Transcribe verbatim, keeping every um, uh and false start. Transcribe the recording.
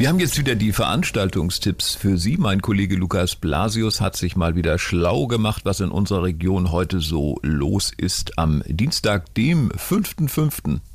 Wir haben jetzt wieder die Veranstaltungstipps für Sie. Mein Kollege Lukas Blasius hat sich mal wieder schlau gemacht, was in unserer Region heute so los ist am Dienstag, dem fünften fünften